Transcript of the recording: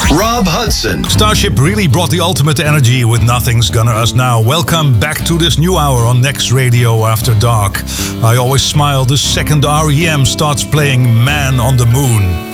Rob Hudson. Starship really brought the ultimate energy with Nothing's Gonna Us Now. Welcome back to this new hour on Next Radio After Dark. I always smile the second REM starts playing Man on the Moon.